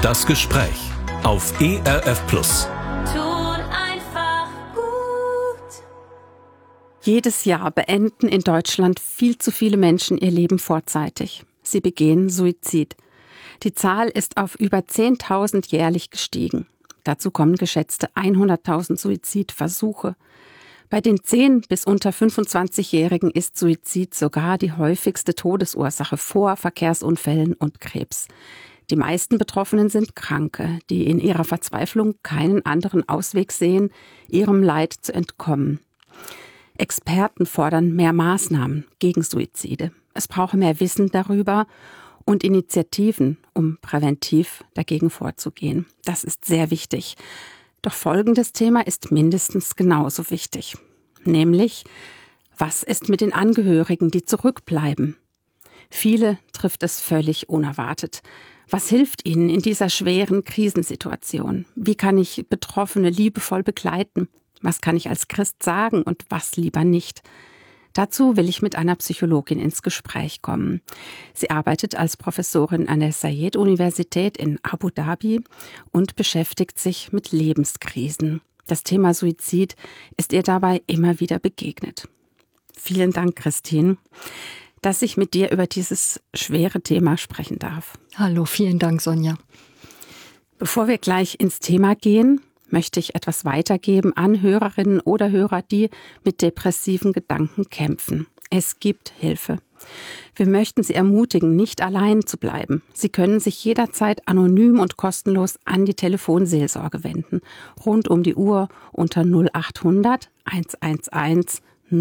Das Gespräch auf ERF Plus. Tut einfach gut. Jedes Jahr beenden in Deutschland viel zu viele Menschen ihr Leben vorzeitig. Sie begehen Suizid. Die Zahl ist auf über 10.000 jährlich gestiegen. Dazu kommen geschätzte 100.000 Suizidversuche. Bei den 10- bis unter 25-Jährigen ist Suizid sogar die häufigste Todesursache vor Verkehrsunfällen und Krebs. Die meisten Betroffenen sind Kranke, die in ihrer Verzweiflung keinen anderen Ausweg sehen, ihrem Leid zu entkommen. Experten fordern mehr Maßnahmen gegen Suizide. Es brauche mehr Wissen darüber und Initiativen, um präventiv dagegen vorzugehen. Das ist sehr wichtig. Doch folgendes Thema ist mindestens genauso wichtig. Nämlich, was ist mit den Angehörigen, die zurückbleiben? Viele trifft es völlig unerwartet. Was hilft ihnen in dieser schweren Krisensituation? Wie kann ich Betroffene liebevoll begleiten? Was kann ich als Christ sagen und was lieber nicht? Dazu will ich mit einer Psychologin ins Gespräch kommen. Sie arbeitet als Professorin an der Sayed-Universität in Abu Dhabi und beschäftigt sich mit Lebenskrisen. Das Thema Suizid ist ihr dabei immer wieder begegnet. Vielen Dank, Christine, dass ich mit dir über dieses schwere Thema sprechen darf. Hallo, vielen Dank, Sonja. Bevor wir gleich ins Thema gehen, möchte ich etwas weitergeben an Hörerinnen oder Hörer, die mit depressiven Gedanken kämpfen. Es gibt Hilfe. Wir möchten Sie ermutigen, nicht allein zu bleiben. Sie können sich jederzeit anonym und kostenlos an die Telefonseelsorge wenden. Rund um die Uhr unter 0800 111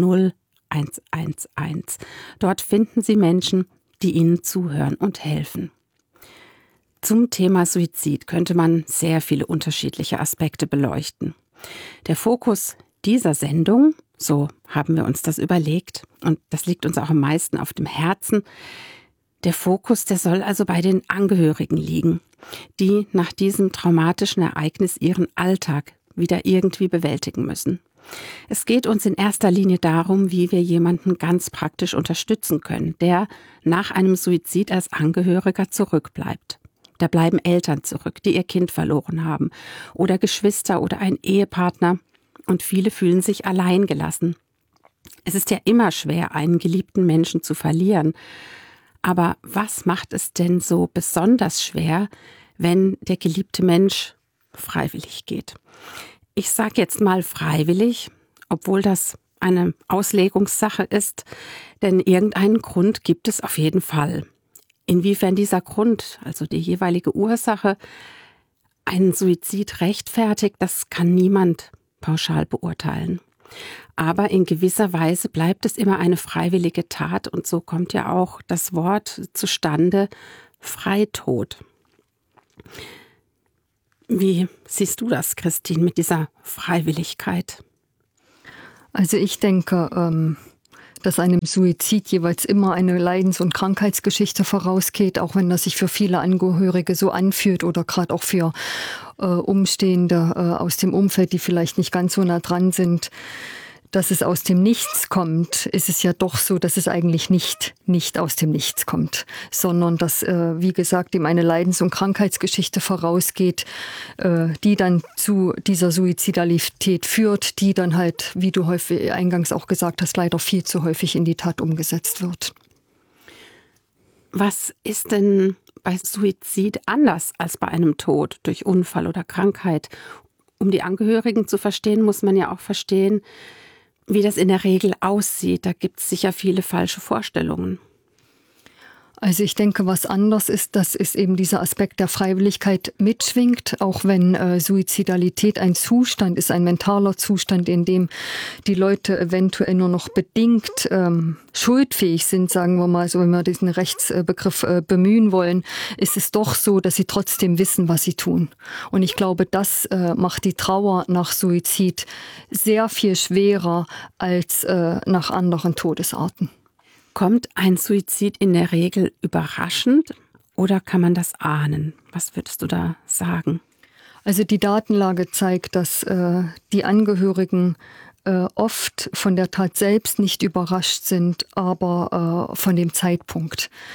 0111. Dort finden Sie Menschen, die Ihnen zuhören und helfen. Zum Thema Suizid könnte man sehr viele unterschiedliche Aspekte beleuchten. Der Fokus dieser Sendung, so haben wir uns das überlegt, und das liegt uns auch am meisten auf dem Herzen, der Fokus, der soll also bei den Angehörigen liegen, die nach diesem traumatischen Ereignis ihren Alltag wieder irgendwie bewältigen müssen. Es geht uns in erster Linie darum, wie wir jemanden ganz praktisch unterstützen können, der nach einem Suizid als Angehöriger zurückbleibt. Da bleiben Eltern zurück, die ihr Kind verloren haben, oder Geschwister oder ein Ehepartner, und viele fühlen sich allein gelassen. Es ist ja immer schwer, einen geliebten Menschen zu verlieren. Aber was macht es denn so besonders schwer, wenn der geliebte Mensch freiwillig geht? Ich sage jetzt mal freiwillig, obwohl das eine Auslegungssache ist, denn irgendeinen Grund gibt es auf jeden Fall. Inwiefern dieser Grund, also die jeweilige Ursache, einen Suizid rechtfertigt, das kann niemand pauschal beurteilen. Aber in gewisser Weise bleibt es immer eine freiwillige Tat, und so kommt ja auch das Wort zustande, Freitod. Wie siehst du das, Christine, mit dieser Freiwilligkeit? Also ich denke, dass einem Suizid jeweils immer eine Leidens- und Krankheitsgeschichte vorausgeht, auch wenn das sich für viele Angehörige so anfühlt oder gerade auch für Umstehende aus dem Umfeld, die vielleicht nicht ganz so nah dran sind. Dass es aus dem Nichts kommt, ist es ja doch so, dass es eigentlich nicht aus dem Nichts kommt, sondern dass, wie gesagt, ihm eine Leidens- und Krankheitsgeschichte vorausgeht, die dann zu dieser Suizidalität führt, die dann halt, wie du häufig eingangs auch gesagt hast, leider viel zu häufig in die Tat umgesetzt wird. Was ist denn bei Suizid anders als bei einem Tod durch Unfall oder Krankheit? Um die Angehörigen zu verstehen, muss man ja auch verstehen, wie das in der Regel aussieht. Da gibt es sicher viele falsche Vorstellungen. Also ich denke, was anders ist, dass es eben dieser Aspekt der Freiwilligkeit mitschwingt, auch wenn Suizidalität ein Zustand ist, ein mentaler Zustand, in dem die Leute eventuell nur noch bedingt schuldfähig sind, sagen wir mal, so wenn wir diesen Rechtsbegriff bemühen wollen, ist es doch so, dass sie trotzdem wissen, was sie tun. Und ich glaube, das macht die Trauer nach Suizid sehr viel schwerer als nach anderen Todesarten. Kommt ein Suizid in der Regel überraschend oder kann man das ahnen? Was würdest du da sagen? Also die Datenlage zeigt, dass die Angehörigen oft von der Tat selbst nicht überrascht sind, aber von dem Zeitpunkt.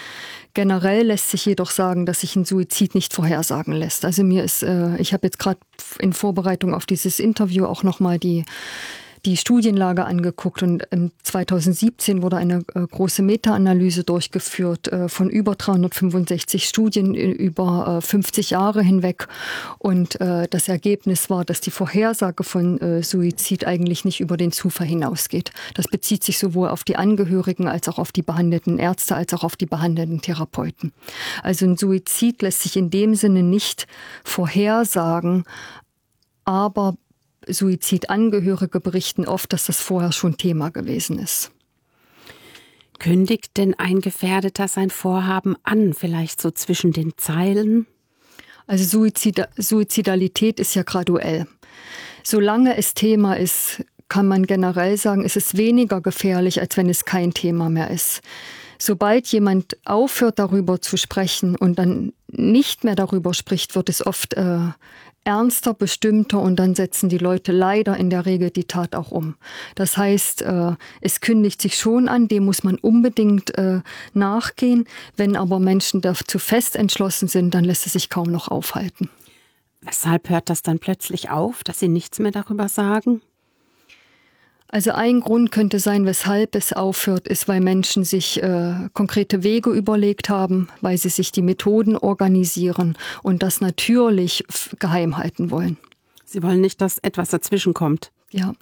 Generell lässt sich jedoch sagen, dass sich ein Suizid nicht vorhersagen lässt. Also ich habe jetzt gerade in Vorbereitung auf dieses Interview auch nochmal die Studienlage angeguckt und 2017 wurde eine große Meta-Analyse durchgeführt von über 365 Studien über 50 Jahre hinweg und das Ergebnis war, dass die Vorhersage von Suizid eigentlich nicht über den Zufall hinausgeht. Das bezieht sich sowohl auf die Angehörigen als auch auf die behandelnden Ärzte als auch auf die behandelnden Therapeuten. Also ein Suizid lässt sich in dem Sinne nicht vorhersagen, aber Suizidangehörige berichten oft, dass das vorher schon Thema gewesen ist. Kündigt denn ein Gefährdeter sein Vorhaben an, vielleicht so zwischen den Zeilen? Also Suizidalität ist ja graduell. Solange es Thema ist, kann man generell sagen, ist es weniger gefährlich, als wenn es kein Thema mehr ist. Sobald jemand aufhört, darüber zu sprechen und dann nicht mehr darüber spricht, wird es oft ernster, bestimmter und dann setzen die Leute leider in der Regel die Tat auch um. Das heißt, es kündigt sich schon an, dem muss man unbedingt nachgehen. Wenn aber Menschen dazu fest entschlossen sind, dann lässt es sich kaum noch aufhalten. Weshalb hört das dann plötzlich auf, dass sie nichts mehr darüber sagen? Also ein Grund könnte sein, weshalb es aufhört, ist, weil Menschen sich konkrete Wege überlegt haben, weil sie sich die Methoden organisieren und das natürlich geheim halten wollen. Sie wollen nicht, dass etwas dazwischen kommt. Ja.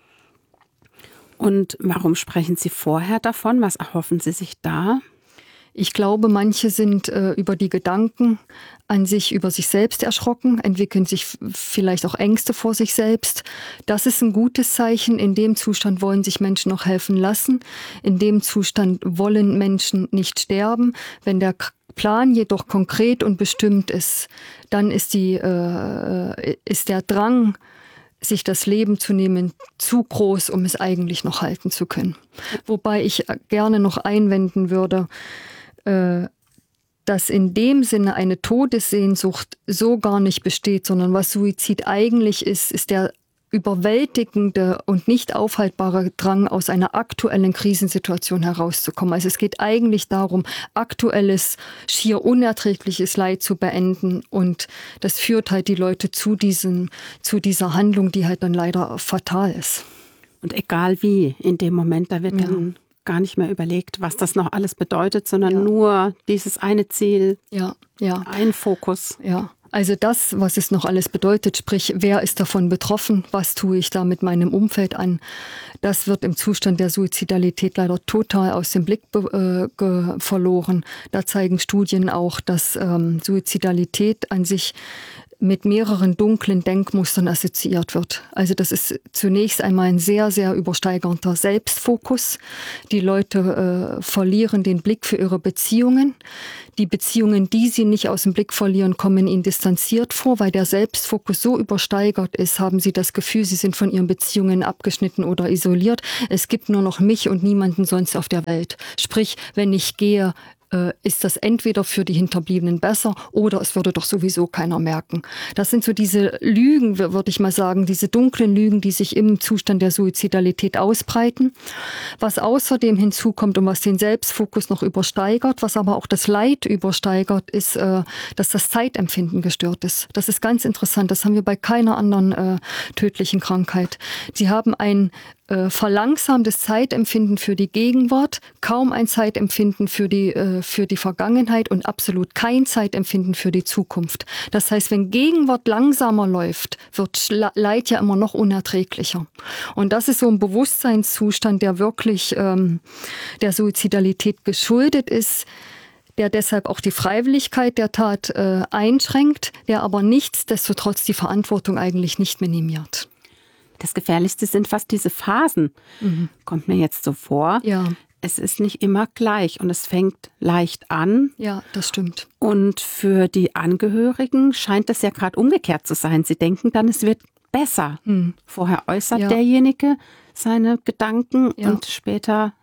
Und warum sprechen Sie vorher davon? Was erhoffen Sie sich da? Ich glaube, manche sind über die Gedanken an sich, über sich selbst erschrocken, entwickeln sich vielleicht auch Ängste vor sich selbst. Das ist ein gutes Zeichen. In dem Zustand wollen sich Menschen noch helfen lassen. In dem Zustand wollen Menschen nicht sterben. Wenn der Plan jedoch konkret und bestimmt ist, dann ist der Drang, sich das Leben zu nehmen, zu groß, um es eigentlich noch halten zu können. Wobei ich gerne noch einwenden würde, dass in dem Sinne eine Todessehnsucht so gar nicht besteht, sondern was Suizid eigentlich ist der überwältigende und nicht aufhaltbare Drang, aus einer aktuellen Krisensituation herauszukommen. Also es geht eigentlich darum, aktuelles, schier unerträgliches Leid zu beenden und das führt halt die Leute zu dieser Handlung, die halt dann leider fatal ist. Und egal wie, in dem Moment, da wird dann gar nicht mehr überlegt, was das noch alles bedeutet, sondern nur dieses eine Ziel, ein Fokus. Ja, also das, was es noch alles bedeutet, sprich, wer ist davon betroffen, was tue ich da mit meinem Umfeld an, das wird im Zustand der Suizidalität leider total aus dem Blick verloren. Da zeigen Studien auch, dass Suizidalität an sich mit mehreren dunklen Denkmustern assoziiert wird. Also das ist zunächst einmal ein sehr, sehr übersteigernder Selbstfokus. Die Leute verlieren den Blick für ihre Beziehungen. Die Beziehungen, die sie nicht aus dem Blick verlieren, kommen ihnen distanziert vor, weil der Selbstfokus so übersteigert ist, haben sie das Gefühl, sie sind von ihren Beziehungen abgeschnitten oder isoliert. Es gibt nur noch mich und niemanden sonst auf der Welt. Sprich, wenn ich gehe, ist das entweder für die Hinterbliebenen besser oder es würde doch sowieso keiner merken. Das sind so diese Lügen, würde ich mal sagen, diese dunklen Lügen, die sich im Zustand der Suizidalität ausbreiten. Was außerdem hinzukommt und was den Selbstfokus noch übersteigert, was aber auch das Leid übersteigert, ist, dass das Zeitempfinden gestört ist. Das ist ganz interessant, das haben wir bei keiner anderen tödlichen Krankheit. Sie haben ein verlangsamtes Zeitempfinden für die Gegenwart, kaum ein Zeitempfinden für die Vergangenheit und absolut kein Zeitempfinden für die Zukunft. Das heißt, wenn Gegenwart langsamer läuft, wird Leid ja immer noch unerträglicher. Und das ist so ein Bewusstseinszustand, der wirklich der Suizidalität geschuldet ist, der deshalb auch die Freiwilligkeit der Tat einschränkt, der aber nichtsdestotrotz die Verantwortung eigentlich nicht minimiert. Das Gefährlichste sind fast diese Phasen. Kommt mir jetzt so vor. Ja. Es ist nicht immer gleich und es fängt leicht an. Ja, das stimmt. Und für die Angehörigen scheint es ja gerade umgekehrt zu sein. Sie denken dann, es wird besser. Vorher äußert derjenige seine Gedanken und später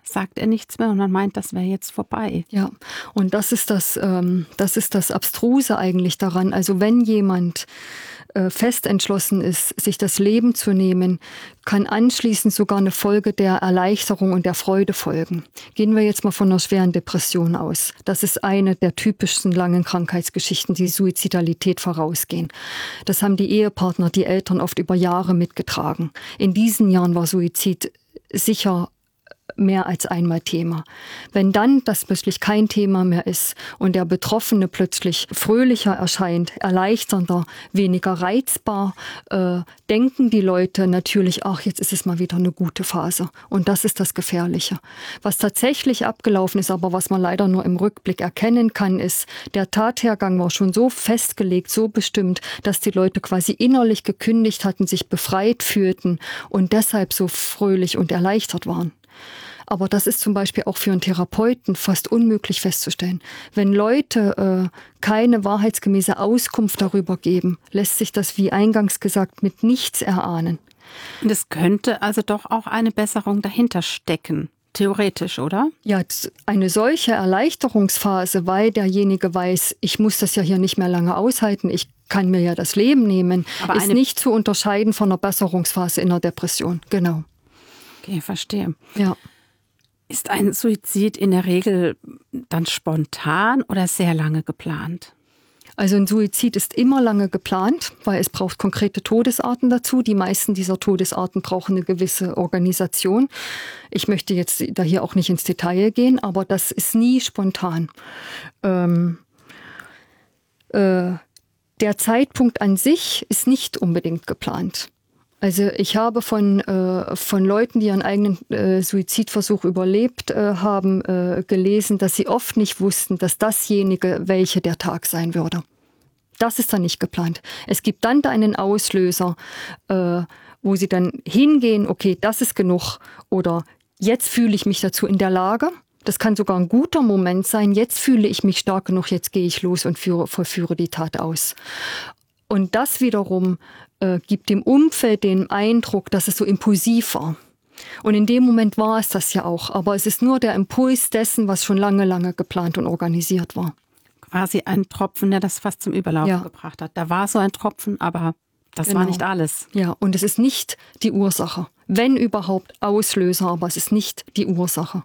sagt er nichts mehr und man meint, das wäre jetzt vorbei. Ja, und das ist das Abstruse eigentlich daran. Also wenn jemand fest entschlossen ist, sich das Leben zu nehmen, kann anschließend sogar eine Folge der Erleichterung und der Freude folgen. Gehen wir jetzt mal von einer schweren Depression aus. Das ist eine der typischsten langen Krankheitsgeschichten, die Suizidalität vorausgehen. Das haben die Ehepartner, die Eltern oft über Jahre mitgetragen. In diesen Jahren war Suizid sicher mehr als einmal Thema. Wenn dann das plötzlich kein Thema mehr ist und der Betroffene plötzlich fröhlicher erscheint, erleichternder, weniger reizbar, denken die Leute natürlich, ach, jetzt ist es mal wieder eine gute Phase. Und das ist das Gefährliche. Was tatsächlich abgelaufen ist, aber was man leider nur im Rückblick erkennen kann, ist, der Tathergang war schon so festgelegt, so bestimmt, dass die Leute quasi innerlich gekündigt hatten, sich befreit fühlten und deshalb so fröhlich und erleichtert waren. Aber das ist zum Beispiel auch für einen Therapeuten fast unmöglich festzustellen. Wenn Leute keine wahrheitsgemäße Auskunft darüber geben, lässt sich das, wie eingangs gesagt, mit nichts erahnen. Und es könnte also doch auch eine Besserung dahinter stecken. Theoretisch, oder? Ja, eine solche Erleichterungsphase, weil derjenige weiß, ich muss das ja hier nicht mehr lange aushalten, ich kann mir ja das Leben nehmen, aber ist nicht zu unterscheiden von einer Besserungsphase in einer Depression. Genau. Okay, verstehe. Ja. Ist ein Suizid in der Regel dann spontan oder sehr lange geplant? Also ein Suizid ist immer lange geplant, weil es braucht konkrete Todesarten dazu. Die meisten dieser Todesarten brauchen eine gewisse Organisation. Ich möchte jetzt da hier auch nicht ins Detail gehen, aber das ist nie spontan. Der Zeitpunkt an sich ist nicht unbedingt geplant. Also ich habe von Leuten, die ihren eigenen Suizidversuch überlebt haben, gelesen, dass sie oft nicht wussten, dass dasjenige welche der Tag sein würde. Das ist dann nicht geplant. Es gibt dann da einen Auslöser, wo sie dann hingehen, okay, das ist genug oder jetzt fühle ich mich dazu in der Lage. Das kann sogar ein guter Moment sein. Jetzt fühle ich mich stark genug, jetzt gehe ich los und vollführe die Tat aus. Und das wiederum gibt dem Umfeld den Eindruck, dass es so impulsiv war. Und in dem Moment war es das ja auch. Aber es ist nur der Impuls dessen, was schon lange, lange geplant und organisiert war. Quasi ein Tropfen, der das fast zum Überlaufen gebracht hat. Da war so ein Tropfen, aber das war nicht alles. Ja, und es ist nicht die Ursache. Wenn überhaupt Auslöser, aber es ist nicht die Ursache.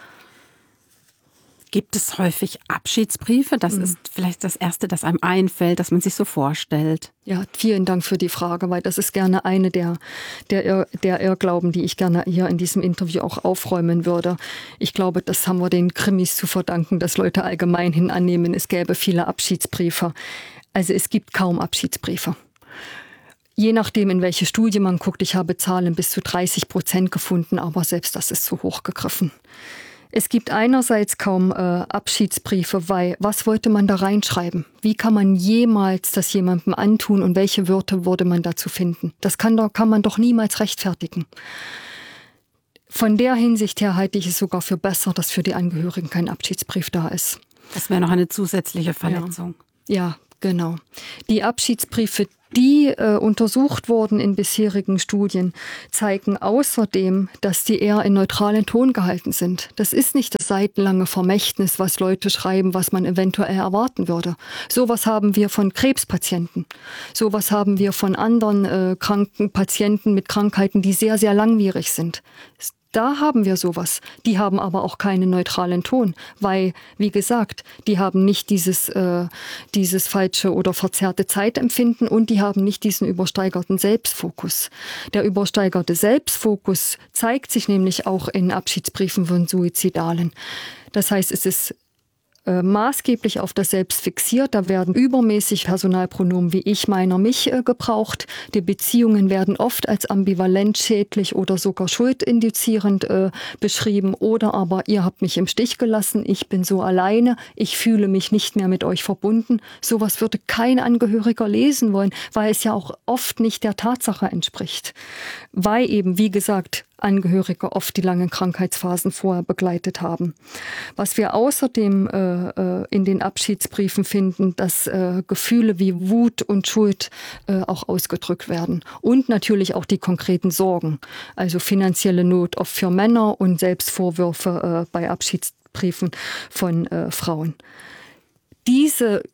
Gibt es häufig Abschiedsbriefe? Das ist vielleicht das Erste, das einem einfällt, dass man sich so vorstellt. Ja, vielen Dank für die Frage, weil das ist gerne eine der Irrglauben, die ich gerne hier in diesem Interview auch aufräumen würde. Ich glaube, das haben wir den Krimis zu verdanken, dass Leute allgemein hin annehmen, es gäbe viele Abschiedsbriefe. Also es gibt kaum Abschiedsbriefe. Je nachdem, in welche Studie man guckt, ich habe Zahlen bis zu 30% gefunden, aber selbst das ist zu hoch gegriffen. Es gibt einerseits kaum Abschiedsbriefe, weil was wollte man da reinschreiben? Wie kann man jemals das jemandem antun und welche Wörter würde man dazu finden? Das kann man doch niemals rechtfertigen. Von der Hinsicht her halte ich es sogar für besser, dass für die Angehörigen kein Abschiedsbrief da ist. Das wäre noch eine zusätzliche Verletzung. Ja, genau. Die Abschiedsbriefe, die untersucht wurden in bisherigen Studien, zeigen außerdem, dass die eher in neutralen Ton gehalten sind. Das ist nicht das seitenlange Vermächtnis, was Leute schreiben, was man eventuell erwarten würde. Sowas haben wir von Krebspatienten. Sowas haben wir von anderen kranken Patienten mit Krankheiten, die sehr, sehr langwierig sind. Da haben wir sowas. Die haben aber auch keinen neutralen Ton, weil, wie gesagt, die haben nicht dieses falsche oder verzerrte Zeitempfinden und die haben nicht diesen übersteigerten Selbstfokus. Der übersteigerte Selbstfokus zeigt sich nämlich auch in Abschiedsbriefen von Suizidalen. Das heißt, es ist maßgeblich auf das Selbst fixiert. Da werden übermäßig Personalpronomen wie ich, meiner, mich gebraucht. Die Beziehungen werden oft als ambivalent, schädlich oder sogar schuldinduzierend beschrieben. Oder aber, ihr habt mich im Stich gelassen, ich bin so alleine, ich fühle mich nicht mehr mit euch verbunden. Sowas würde kein Angehöriger lesen wollen, weil es ja auch oft nicht der Tatsache entspricht. Weil eben, wie gesagt, Angehörige oft die langen Krankheitsphasen vorher begleitet haben. Was wir außerdem in den Abschiedsbriefen finden, dass Gefühle wie Wut und Schuld auch ausgedrückt werden. Und natürlich auch die konkreten Sorgen, also finanzielle Not oft für Männer und Selbstvorwürfe bei Abschiedsbriefen von Frauen. Diese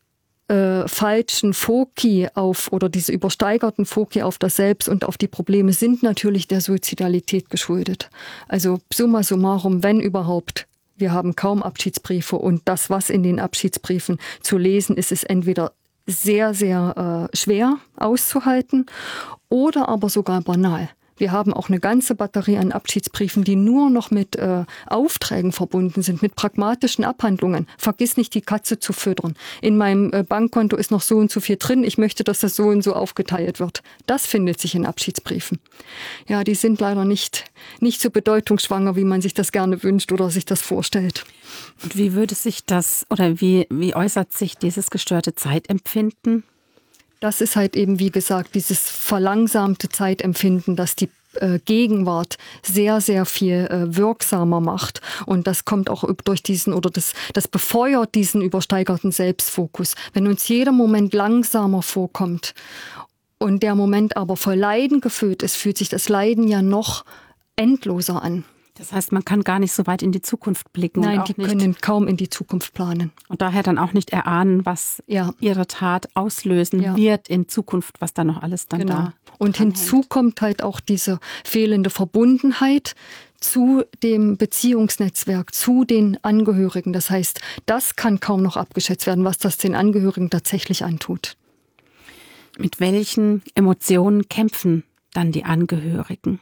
falschen Foki oder diese übersteigerten Foki auf das Selbst und auf die Probleme sind natürlich der Suizidalität geschuldet. Also summa summarum, wenn überhaupt, wir haben kaum Abschiedsbriefe und das, was in den Abschiedsbriefen zu lesen ist, ist entweder sehr, sehr schwer auszuhalten oder aber sogar banal. Wir haben auch eine ganze Batterie an Abschiedsbriefen, die nur noch mit Aufträgen verbunden sind, mit pragmatischen Abhandlungen. Vergiss nicht, die Katze zu füttern. In meinem Bankkonto ist noch so und so viel drin. Ich möchte, dass das so und so aufgeteilt wird. Das findet sich in Abschiedsbriefen. Ja, die sind leider nicht so bedeutungsschwanger, wie man sich das gerne wünscht oder sich das vorstellt. Und wie würde sich das oder wie äußert sich dieses gestörte Zeitempfinden? Das ist halt eben, wie gesagt, dieses verlangsamte Zeitempfinden, das die Gegenwart sehr, sehr viel wirksamer macht. Und das kommt auch durch diesen, oder das befeuert diesen übersteigerten Selbstfokus. Wenn uns jeder Moment langsamer vorkommt und der Moment aber voll Leiden gefüllt ist, fühlt sich das Leiden ja noch endloser an. Das heißt, man kann gar nicht so weit in die Zukunft blicken. Nein, und auch die können kaum in die Zukunft planen. Und daher dann auch nicht erahnen, was ihre Tat auslösen wird in Zukunft, was da noch alles dann da Und hinzu kommt halt auch diese fehlende Verbundenheit zu dem Beziehungsnetzwerk, zu den Angehörigen. Das heißt, das kann kaum noch abgeschätzt werden, was das den Angehörigen tatsächlich antut. Mit welchen Emotionen kämpfen dann die Angehörigen?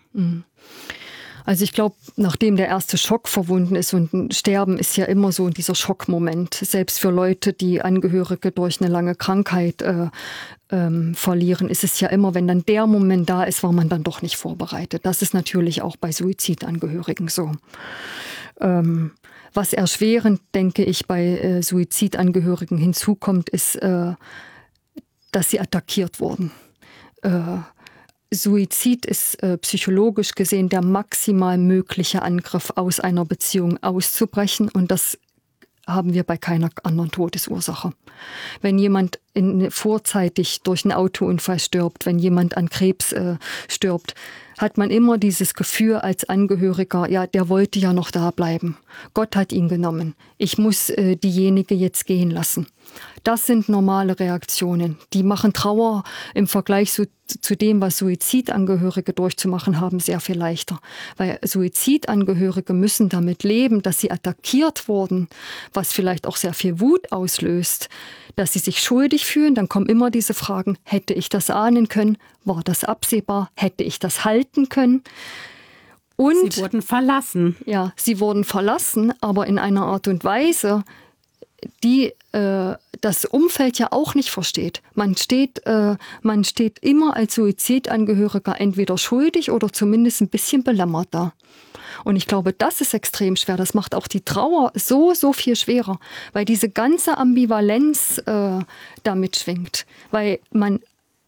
Also ich glaube, nachdem der erste Schock verwunden ist und ein Sterben ist ja immer so dieser Schockmoment, selbst für Leute, die Angehörige durch eine lange Krankheit verlieren, ist es ja immer, wenn dann der Moment da ist, war man dann doch nicht vorbereitet. Das ist natürlich auch bei Suizidangehörigen so. Was erschwerend, denke ich, bei Suizidangehörigen hinzukommt, ist, dass sie attackiert wurden. Suizid ist psychologisch gesehen der maximal mögliche Angriff, aus einer Beziehung auszubrechen. Und das haben wir bei keiner anderen Todesursache. Wenn jemand vorzeitig durch einen Autounfall stirbt, wenn jemand an Krebs stirbt, hat man immer dieses Gefühl als Angehöriger, ja, der wollte ja noch da bleiben. Gott hat ihn genommen. Ich muss diejenige jetzt gehen lassen. Das sind normale Reaktionen. Die machen Trauer im Vergleich zu dem, was Suizidangehörige durchzumachen haben, sehr viel leichter. Weil Suizidangehörige müssen damit leben, dass sie attackiert wurden, was vielleicht auch sehr viel Wut auslöst, dass sie sich schuldig fühlen. Dann kommen immer diese Fragen, hätte ich das ahnen können? War das absehbar? Hätte ich das halten können? Und sie wurden verlassen. Ja, sie wurden verlassen, aber in einer Art und Weise, die das Umfeld ja auch nicht versteht. Man steht immer als Suizidangehöriger entweder schuldig oder zumindest ein bisschen belämmert da. Und ich glaube, das ist extrem schwer. Das macht auch die Trauer so viel schwerer, weil diese ganze Ambivalenz da mitschwingt. Weil man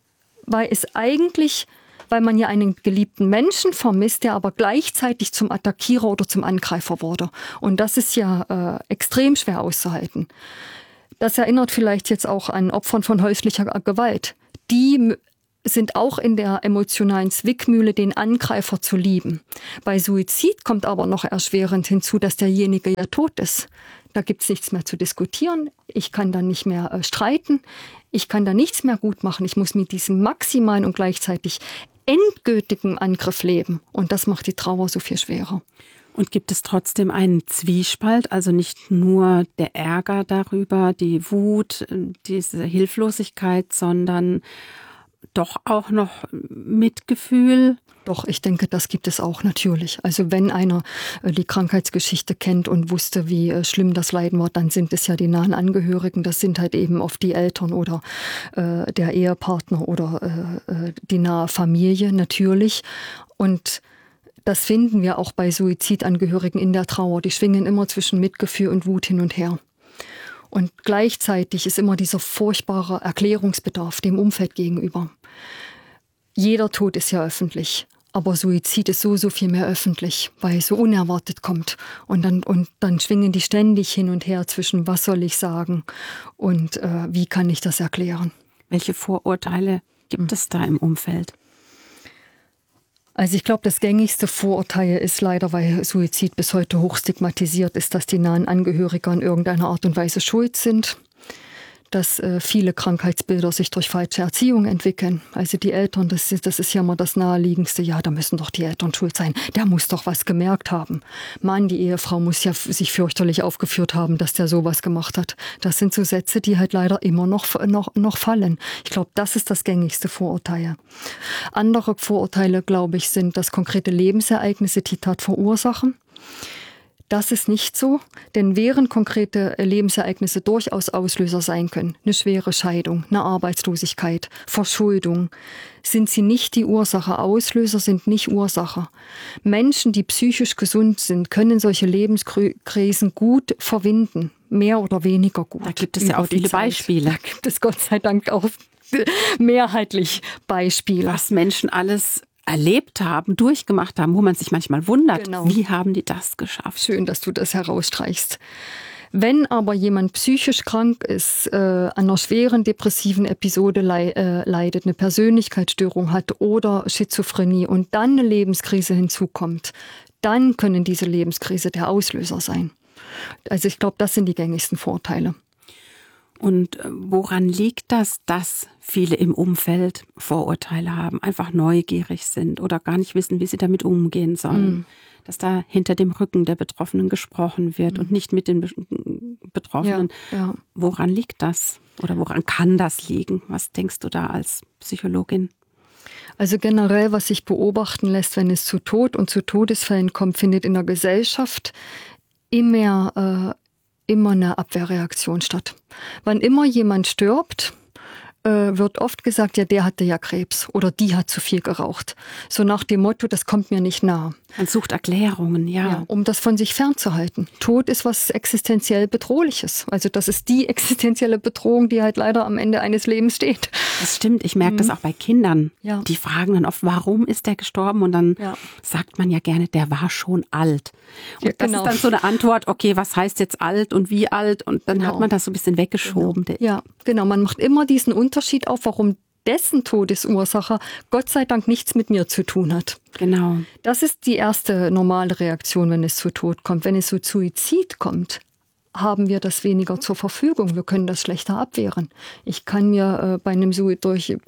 ja einen geliebten Menschen vermisst, der aber gleichzeitig zum Attackierer oder zum Angreifer wurde. Und das ist ja extrem schwer auszuhalten. Das erinnert vielleicht jetzt auch an Opfern von häuslicher Gewalt. Die sind auch in der emotionalen Zwickmühle, den Angreifer zu lieben. Bei Suizid kommt aber noch erschwerend hinzu, dass derjenige ja tot ist. Da gibt's nichts mehr zu diskutieren. Ich kann dann nicht mehr streiten. Ich kann da nichts mehr gut machen. Ich muss mit diesem maximalen und gleichzeitig endgültigen Angriff leben. Und das macht die Trauer so viel schwerer. Und gibt es trotzdem einen Zwiespalt, also nicht nur der Ärger darüber, die Wut, diese Hilflosigkeit, sondern doch auch noch Mitgefühl? Doch, ich denke, das gibt es auch natürlich. Also wenn einer die Krankheitsgeschichte kennt und wusste, wie schlimm das Leiden war, dann sind es ja die nahen Angehörigen. Das sind halt eben oft die Eltern oder der Ehepartner oder die nahe Familie natürlich. Und das finden wir auch bei Suizidangehörigen in der Trauer. Die schwingen immer zwischen Mitgefühl und Wut hin und her. Und gleichzeitig ist immer dieser furchtbare Erklärungsbedarf dem Umfeld gegenüber. Jeder Tod ist ja öffentlich. Aber Suizid ist so viel mehr öffentlich, weil es so unerwartet kommt. Und dann schwingen die ständig hin und her zwischen, was soll ich sagen und wie kann ich das erklären. Welche Vorurteile gibt es da im Umfeld? Also ich glaube, das gängigste Vorurteil ist leider, weil Suizid bis heute hoch stigmatisiert ist, dass die nahen Angehörigen in irgendeiner Art und Weise schuld sind. Dass viele Krankheitsbilder sich durch falsche Erziehung entwickeln. Also die Eltern, das ist ja immer das Naheliegendste. Ja, da müssen doch die Eltern schuld sein. Der muss doch was gemerkt haben. Mann, die Ehefrau muss ja sich fürchterlich aufgeführt haben, dass der sowas gemacht hat. Das sind so Sätze, die halt leider immer noch fallen. Ich glaube, das ist das gängigste Vorurteil. Andere Vorurteile, glaube ich, sind, dass konkrete Lebensereignisse die Tat verursachen. Das ist nicht so, denn während konkrete Lebensereignisse durchaus Auslöser sein können, eine schwere Scheidung, eine Arbeitslosigkeit, Verschuldung, sind sie nicht die Ursache. Auslöser sind nicht Ursache. Menschen, die psychisch gesund sind, können solche Lebenskrisen gut verwinden, mehr oder weniger gut. Da gibt es ja auch viele Beispiele. Da gibt es Gott sei Dank auch mehrheitlich Beispiele. Was Menschen alles erlebt haben, durchgemacht haben, wo man sich manchmal wundert, Genau. Wie haben die das geschafft? Schön, dass du das herausstreichst. Wenn aber jemand psychisch krank ist, an einer schweren depressiven Episode leidet, eine Persönlichkeitsstörung hat oder Schizophrenie und dann eine Lebenskrise hinzukommt, dann können diese Lebenskrise der Auslöser sein. Also ich glaube, das sind die gängigsten Vorurteile. Und woran liegt das, dass viele im Umfeld Vorurteile haben, einfach neugierig sind oder gar nicht wissen, wie sie damit umgehen sollen? Dass da hinter dem Rücken der Betroffenen gesprochen wird und nicht mit den Betroffenen. Ja. Woran liegt das? Oder woran kann das liegen? Was denkst du da als Psychologin? Also generell, was sich beobachten lässt, wenn es zu Tod und zu Todesfällen kommt, findet in der Gesellschaft immer eine Abwehrreaktion statt. Wann immer jemand stirbt, wird oft gesagt, ja, der hatte ja Krebs oder die hat zu viel geraucht. So nach dem Motto, das kommt mir nicht nah. Man sucht Erklärungen, ja. Um das von sich fernzuhalten. Tod ist was existenziell Bedrohliches. Also das ist die existenzielle Bedrohung, die halt leider am Ende eines Lebens steht. Das stimmt, ich merke das auch bei Kindern. Ja. Die fragen dann oft, warum ist der gestorben? Und dann sagt man ja gerne, der war schon alt. Und Ja, genau. das ist dann so eine Antwort, okay, was heißt jetzt alt und wie alt? Und dann hat man das so ein bisschen weggeschoben. Ja, genau. Man macht immer diesen Unterschied auf, warum dessen Todesursache Gott sei Dank nichts mit mir zu tun hat. Genau. Das ist die erste normale Reaktion, wenn es zu Tod kommt. Wenn es zu Suizid kommt, haben wir das weniger zur Verfügung. Wir können das schlechter abwehren. Ich kann mir bei einem Suizid,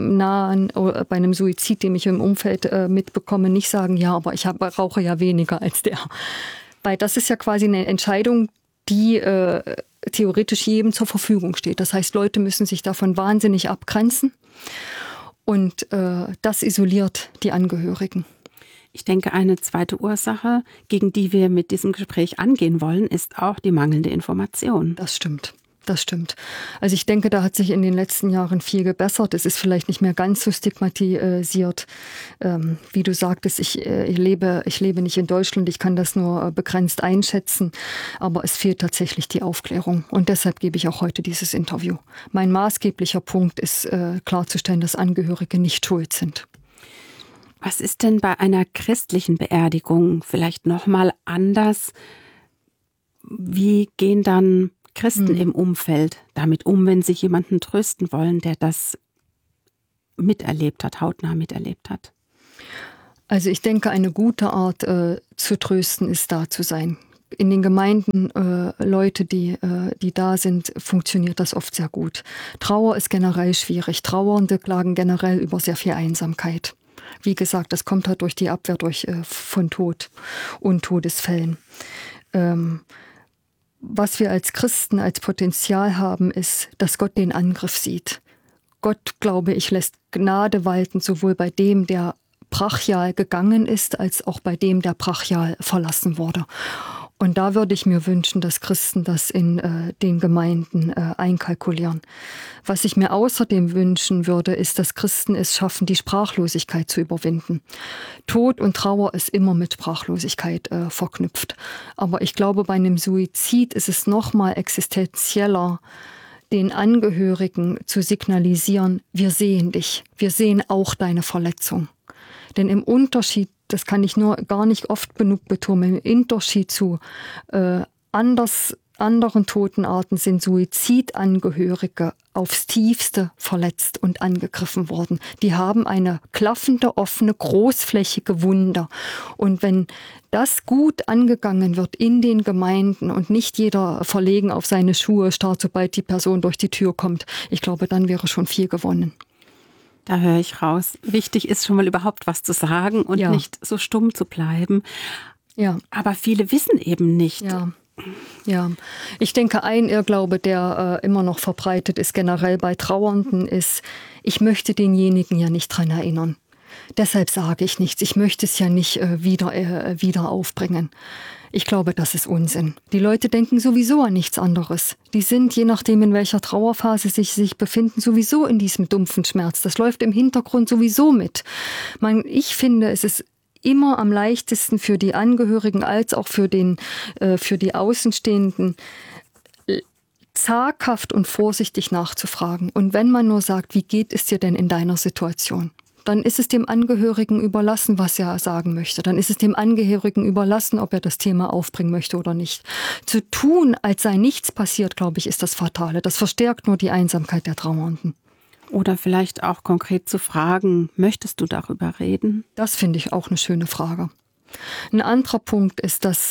den ich im Umfeld mitbekomme, nicht sagen, ja, aber ich rauche ja weniger als der. Weil das ist ja quasi eine Entscheidung, die theoretisch jedem zur Verfügung steht. Das heißt, Leute müssen sich davon wahnsinnig abgrenzen und das isoliert die Angehörigen. Ich denke, eine zweite Ursache, gegen die wir mit diesem Gespräch angehen wollen, ist auch die mangelnde Information. Das stimmt. Das stimmt. Also ich denke, da hat sich in den letzten Jahren viel gebessert. Es ist vielleicht nicht mehr ganz so stigmatisiert. Wie du sagtest, ich lebe nicht in Deutschland, ich kann das nur begrenzt einschätzen. Aber es fehlt tatsächlich die Aufklärung. Und deshalb gebe ich auch heute dieses Interview. Mein maßgeblicher Punkt ist klarzustellen, dass Angehörige nicht schuld sind. Was ist denn bei einer christlichen Beerdigung vielleicht nochmal anders? Wie gehen dann Christen im Umfeld damit um, wenn sie jemanden trösten wollen, der das miterlebt hat, hautnah miterlebt hat? Also ich denke, eine gute Art zu trösten ist, da zu sein. In den Gemeinden, Leute, die da sind, funktioniert das oft sehr gut. Trauer ist generell schwierig. Trauernde klagen generell über sehr viel Einsamkeit. Wie gesagt, das kommt halt durch die Abwehr von Tod und Todesfällen. Was wir als Christen als Potenzial haben, ist, dass Gott den Angriff sieht. Gott, glaube ich, lässt Gnade walten, sowohl bei dem, der brachial gegangen ist, als auch bei dem, der brachial verlassen wurde. Und da würde ich mir wünschen, dass Christen das in den Gemeinden einkalkulieren. Was ich mir außerdem wünschen würde, ist, dass Christen es schaffen, die Sprachlosigkeit zu überwinden. Tod und Trauer ist immer mit Sprachlosigkeit verknüpft. Aber ich glaube, bei einem Suizid ist es noch mal existenzieller, den Angehörigen zu signalisieren, wir sehen dich, wir sehen auch deine Verletzung. Denn im Unterschied, das kann ich nur gar nicht oft genug betonen, im Unterschied zu anderen Totenarten sind Suizidangehörige aufs Tiefste verletzt und angegriffen worden. Die haben eine klaffende, offene, großflächige Wunde. Und wenn das gut angegangen wird in den Gemeinden und nicht jeder verlegen auf seine Schuhe starrt, sobald die Person durch die Tür kommt, ich glaube, dann wäre schon viel gewonnen. Da höre ich raus. Wichtig ist schon mal überhaupt was zu sagen und nicht so stumm zu bleiben. Ja. Aber viele wissen eben nicht. Ja, ich denke, ein Irrglaube, der immer noch verbreitet ist, generell bei Trauernden, ist, ich möchte denjenigen ja nicht dran erinnern. Deshalb sage ich nichts. Ich möchte es ja nicht wieder aufbringen. Ich glaube, das ist Unsinn. Die Leute denken sowieso an nichts anderes. Die sind, je nachdem in welcher Trauerphase sich befinden, sowieso in diesem dumpfen Schmerz. Das läuft im Hintergrund sowieso mit. Ich finde, es ist immer am leichtesten für die Angehörigen als auch für die Außenstehenden, zaghaft und vorsichtig nachzufragen. Und wenn man nur sagt, wie geht es dir denn in deiner Situation? Dann ist es dem Angehörigen überlassen, was er sagen möchte. Dann ist es dem Angehörigen überlassen, ob er das Thema aufbringen möchte oder nicht. Zu tun, als sei nichts passiert, glaube ich, ist das Fatale. Das verstärkt nur die Einsamkeit der Trauernden. Oder vielleicht auch konkret zu fragen, möchtest du darüber reden? Das finde ich auch eine schöne Frage. Ein anderer Punkt ist, dass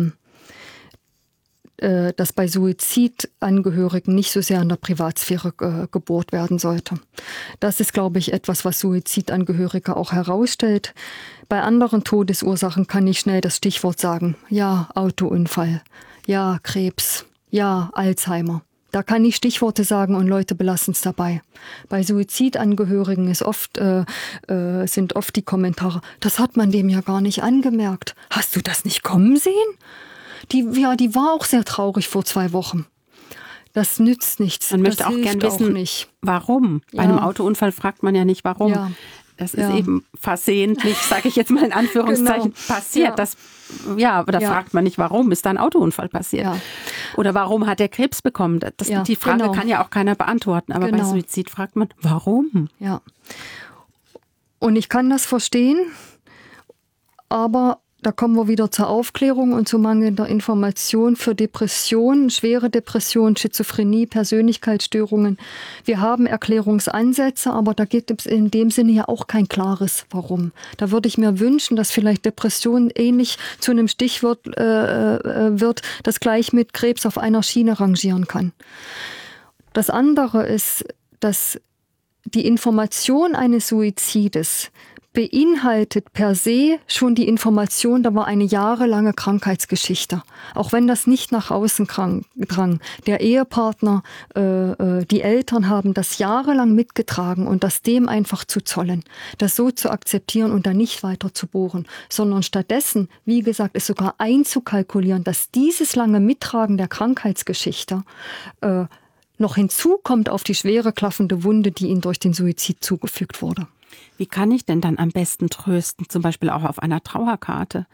bei Suizidangehörigen nicht so sehr in der Privatsphäre gebohrt werden sollte. Das ist, glaube ich, etwas, was Suizidangehörige auch herausstellt. Bei anderen Todesursachen kann ich schnell das Stichwort sagen. Ja, Autounfall. Ja, Krebs. Ja, Alzheimer. Da kann ich Stichworte sagen und Leute belassen es dabei. Bei Suizidangehörigen sind oft die Kommentare, das hat man dem ja gar nicht angemerkt. Hast du das nicht kommen sehen? Die war auch sehr traurig vor 2 Wochen. Das nützt nichts. Man möchte auch gern wissen, warum. Bei einem Autounfall fragt man ja nicht, warum. Ja. Das ist eben versehentlich, sage ich jetzt mal in Anführungszeichen, passiert. Fragt man nicht, warum ist da ein Autounfall passiert. Ja. Oder warum hat er Krebs bekommen? Die Frage kann ja auch keiner beantworten. Aber bei Suizid fragt man, warum? Ja. Und ich kann das verstehen, aber da kommen wir wieder zur Aufklärung und zu mangelnder Information für Depressionen, schwere Depressionen, Schizophrenie, Persönlichkeitsstörungen. Wir haben Erklärungsansätze, aber da gibt es in dem Sinne ja auch kein klares Warum. Da würde ich mir wünschen, dass vielleicht Depression ähnlich zu einem Stichwort wird, das gleich mit Krebs auf einer Schiene rangieren kann. Das andere ist, dass die Information eines Suizides beinhaltet per se schon die Information, da war eine jahrelange Krankheitsgeschichte. Auch wenn das nicht nach außen drang. Der Ehepartner, die Eltern haben das jahrelang mitgetragen und das dem einfach zu zollen, das so zu akzeptieren und dann nicht weiter zu bohren, sondern stattdessen, wie gesagt, es sogar einzukalkulieren, dass dieses lange Mittragen der Krankheitsgeschichte noch hinzukommt auf die schwere klaffende Wunde, die ihnen durch den Suizid zugefügt wurde. Wie kann ich denn dann am besten trösten, zum Beispiel auch auf einer Trauerkarte?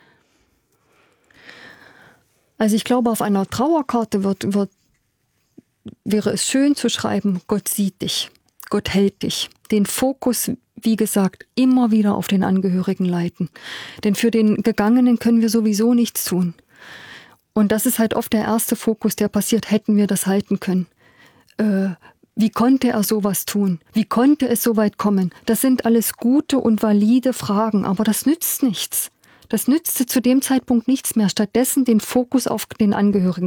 Also ich glaube, auf einer Trauerkarte wäre es schön zu schreiben, Gott sieht dich, Gott hält dich. Den Fokus, wie gesagt, immer wieder auf den Angehörigen leiten. Denn für den Gegangenen können wir sowieso nichts tun. Und das ist halt oft der erste Fokus, der passiert, hätten wir das halten können. Wie konnte er sowas tun? Wie konnte es so weit kommen? Das sind alles gute und valide Fragen, aber das nützt nichts. Das nützte zu dem Zeitpunkt nichts mehr. Stattdessen den Fokus auf den Angehörigen